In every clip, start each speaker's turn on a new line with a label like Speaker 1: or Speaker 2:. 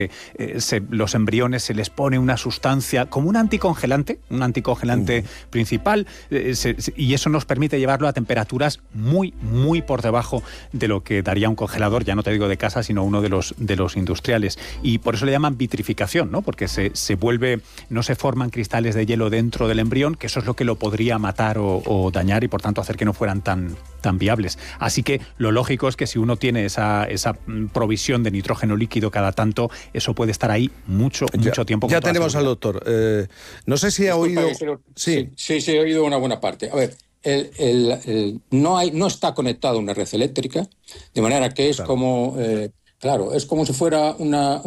Speaker 1: los embriones se les pone una sustancia como un anticongelante principal, y eso nos permite llevarlo a temperaturas muy, muy por debajo de lo que daría un congelador, ya no te digo de casa, sino uno de los industriales. Y por eso le llaman vitrificación, ¿no? Porque se vuelve, no se forman cristales de hielo dentro del embrión, que eso es lo que lo podría matar o dañar, y por tanto hacer que no fueran tan viables. Así que lo lógico es que si uno tiene esa provisión de nitrógeno líquido cada tanto, eso puede estar ahí mucho tiempo.
Speaker 2: Ya tenemos al doctor. No sé si ha oído...
Speaker 3: Sí, he oído una buena parte. A ver, no está conectado a una red eléctrica, de manera que es como... es como si fuera una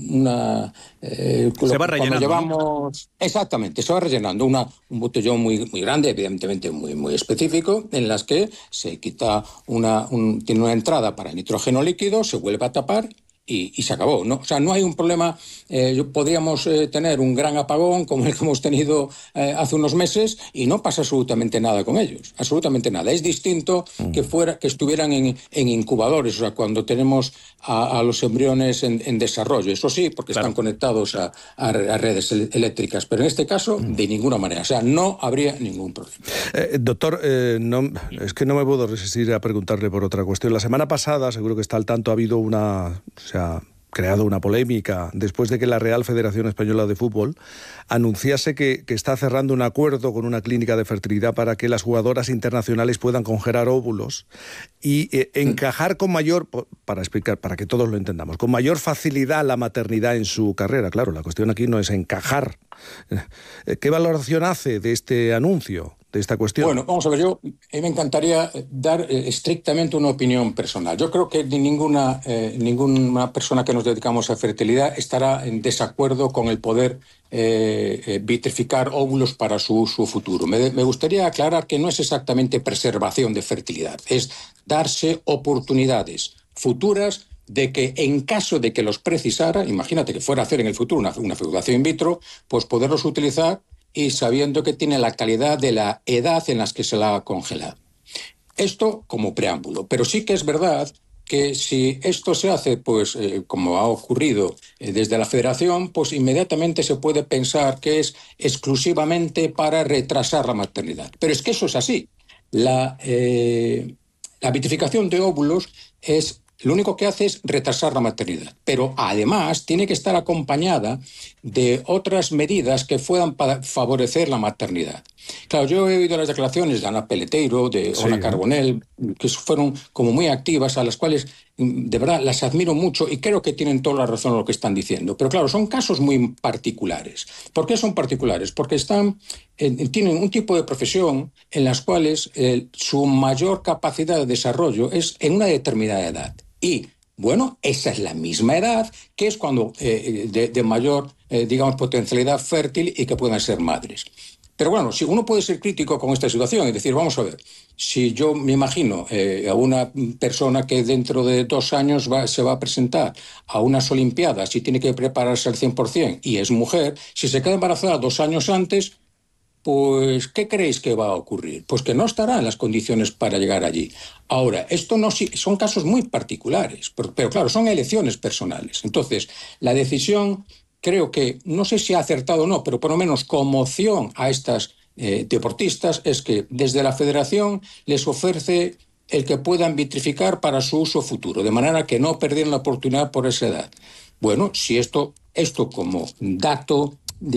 Speaker 1: se va rellenando.
Speaker 3: Exactamente, se va rellenando un botellón muy, muy grande, evidentemente muy, muy específico, en las que se quita tiene una entrada para nitrógeno líquido, se vuelve a tapar y se acabó, ¿no? O sea, no hay un problema. Podríamos tener un gran apagón como el que hemos tenido hace unos meses y no pasa absolutamente nada con ellos, absolutamente nada. Es distinto que estuvieran en incubadores, o sea, cuando tenemos a los embriones en desarrollo, eso sí, porque están conectados a redes eléctricas, pero en este caso de ninguna manera, o sea, no habría ningún problema.
Speaker 2: Doctor, es que no me puedo resistir a preguntarle por otra cuestión. La semana pasada, seguro que está al tanto, ha habido creado una polémica después de que la Real Federación Española de Fútbol anunciase que está cerrando un acuerdo con una clínica de fertilidad para que las jugadoras internacionales puedan congelar óvulos y encajar con mayor, para que todos lo entendamos, con mayor facilidad la maternidad en su carrera. Claro, la cuestión aquí no es encajar. ¿Qué valoración hace de este anuncio, de esta cuestión?
Speaker 3: Bueno, vamos a ver, me encantaría dar estrictamente una opinión personal. Yo creo que ninguna persona que nos dedicamos a fertilidad estará en desacuerdo con el poder vitrificar óvulos para su uso futuro. Me gustaría aclarar que no es exactamente preservación de fertilidad, es darse oportunidades futuras de que en caso de que los precisara, imagínate que fuera a hacer en el futuro una fecundación in vitro, pues poderlos utilizar y sabiendo que tiene la calidad de la edad en las que se la ha congelado. Esto como preámbulo, pero sí que es verdad que si esto se hace, pues como ha ocurrido desde la Federación, pues inmediatamente se puede pensar que es exclusivamente para retrasar la maternidad. Pero es que eso es así. La vitrificación de óvulos lo único que hace es retrasar la maternidad, pero además tiene que estar acompañada de otras medidas que puedan favorecer la maternidad. Claro, yo he oído las declaraciones de Ana Peleteiro, de Ona Carbonell, que fueron como muy activas, a las cuales de verdad las admiro mucho y creo que tienen toda la razón en lo que están diciendo. Pero claro, son casos muy particulares. ¿Por qué son particulares? Porque tienen un tipo de profesión en las cuales su mayor capacidad de desarrollo es en una determinada edad. Y, bueno, esa es la misma edad que es cuando de mayor, potencialidad fértil y que puedan ser madres. Pero bueno, si uno puede ser crítico con esta situación y decir, vamos a ver, si yo me imagino a una persona que dentro de 2 años se va a presentar a unas Olimpiadas y tiene que prepararse al 100% y es mujer, si se queda embarazada 2 años antes, pues ¿qué creéis que va a ocurrir? Pues que no estará en las condiciones para llegar allí. Ahora, son casos muy particulares, pero claro, son elecciones personales. Entonces, la decisión... Creo que, no sé si ha acertado o no, pero por lo menos como opción a estas deportistas es que desde la Federación les ofrece el que puedan vitrificar para su uso futuro, de manera que no pierdan la oportunidad por esa edad. Bueno, si esto como dato,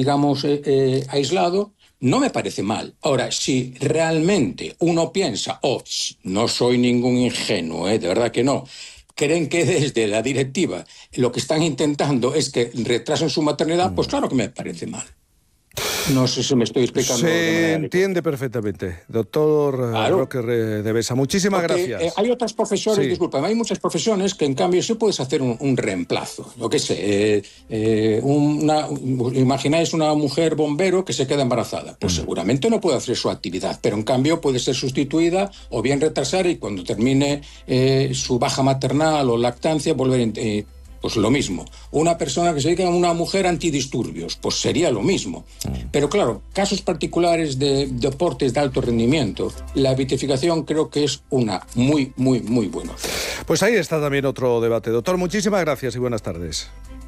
Speaker 3: aislado, no me parece mal. Ahora, si realmente uno piensa, no soy ningún ingenuo, de verdad que no, creen que desde la directiva lo que están intentando es que retrasen su maternidad, pues claro que me parece mal. No sé si me estoy explicando.
Speaker 2: Se entiende perfectamente. Doctor Roque de Besa, muchísimas gracias.
Speaker 3: Hay otras profesiones, disculpa, hay muchas profesiones que en cambio sí puedes hacer un reemplazo. Yo qué sé, imagináis una mujer bombero que se queda embarazada. Pues seguramente no puede hacer su actividad, pero en cambio puede ser sustituida o bien retrasar y cuando termine su baja maternal o lactancia volver pues lo mismo. Una persona que se dedica a una mujer antidisturbios, pues sería lo mismo. Pero claro, casos particulares de deportes de alto rendimiento, la vitrificación creo que es una muy, muy, muy buena.
Speaker 2: Pues ahí está también otro debate. Doctor, muchísimas gracias y buenas tardes.